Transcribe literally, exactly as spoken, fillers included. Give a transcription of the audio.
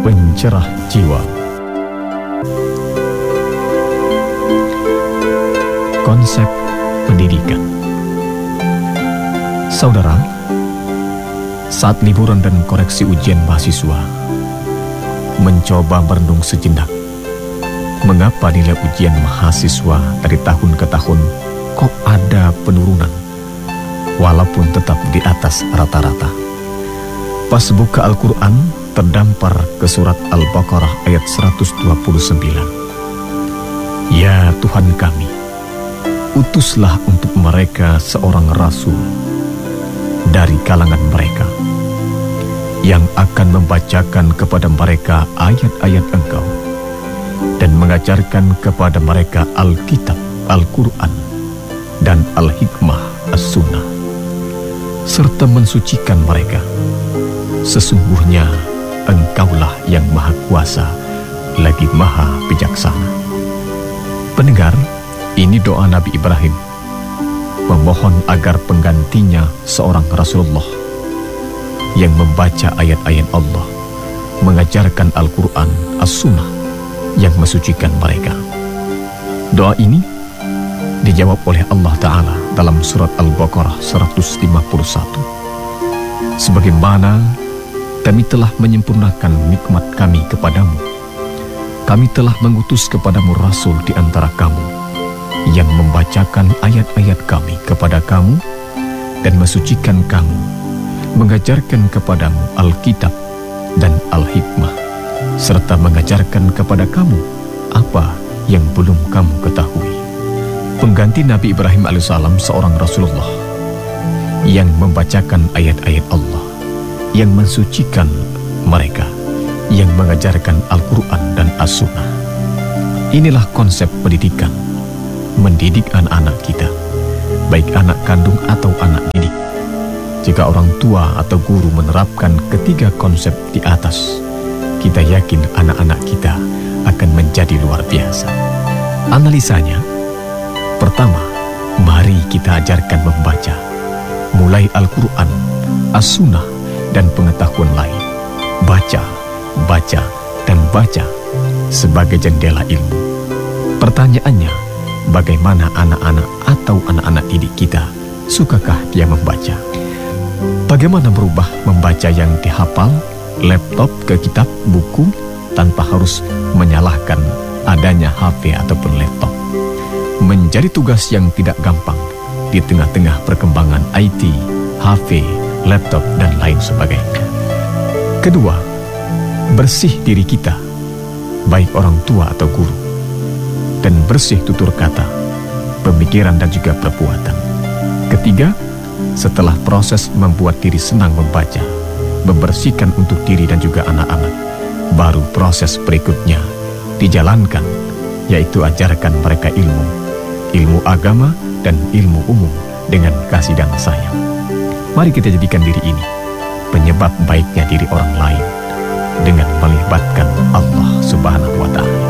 pencerah jiwa. Konsep pendidikan. Saudara, saat liburan dan koreksi ujian mahasiswa, mencoba merenung sejenak, mengapa nilai ujian mahasiswa dari tahun ke tahun kok ada penurunan, walaupun tetap di atas rata-rata. Pas buka Al-Quran, terdampar ke surat Al-Baqarah ayat seratus dua puluh sembilan. Ya Tuhan kami, utuslah untuk mereka seorang rasul dari kalangan mereka, yang akan membacakan kepada mereka ayat-ayat Engkau, dan mengajarkan kepada mereka Alkitab, Al-Quran, dan Al-Hikmah, As-Sunnah, serta mensucikan mereka. Sesungguhnya Engkaulah yang Maha Kuasa, lagi Maha Bijaksana. Pendengar, ini doa Nabi Ibrahim, memohon agar penggantinya seorang Rasulullah yang membaca ayat-ayat Allah, mengajarkan Al-Quran, As-Sunnah, yang mensucikan mereka. Doa ini dijawab oleh Allah Ta'ala dalam surat Al-Baqarah seratus lima puluh satu. Sebagaimana kami telah menyempurnakan nikmat kami kepadamu, kami telah mengutus kepadamu Rasul di antara kamu, yang membacakan ayat-ayat kami kepada kamu dan mensucikan kamu, mengajarkan kepadamu Alkitab dan Al-Hikmah, serta mengajarkan kepada kamu apa yang belum kamu ketahui. Pengganti Nabi Ibrahim alaihissalam seorang Rasulullah yang membacakan ayat-ayat Allah, yang mensucikan mereka, yang mengajarkan Al-Quran dan As-Sunnah. Inilah konsep pendidikan, mendidik anak-anak kita, baik anak kandung atau anak didik. Jika orang tua atau guru menerapkan ketiga konsep di atas, kita yakin anak-anak kita akan menjadi luar biasa. Analisanya, pertama, mari kita ajarkan membaca, mulai Al-Quran, As-Sunnah, dan pengetahuan lain. Baca, baca, dan baca sebagai jendela ilmu. Pertanyaannya, bagaimana anak-anak atau anak-anak didik kita, sukakah dia membaca? Bagaimana merubah membaca yang dihafal, laptop ke kitab, buku, tanpa harus menyalahkan adanya H P ataupun laptop? Menjadi tugas yang tidak gampang di tengah-tengah perkembangan I T, H P, laptop, dan lain sebagainya. Kedua, bersih diri kita, baik orang tua atau guru, dan bersih tutur kata, pemikiran, dan juga perbuatan. Ketiga, setelah proses membuat diri senang membaca, membersihkan untuk diri dan juga anak-anak, baru proses berikutnya dijalankan, yaitu ajarkan mereka ilmu, ilmu agama dan ilmu umum dengan kasih dan sayang. Mari kita jadikan diri ini penyebab baiknya diri orang lain dengan melibatkan Allah Subhanahu wa Ta'ala.